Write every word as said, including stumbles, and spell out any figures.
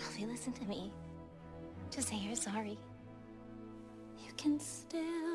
Alfie, listen to me. Just say you're sorry. You can still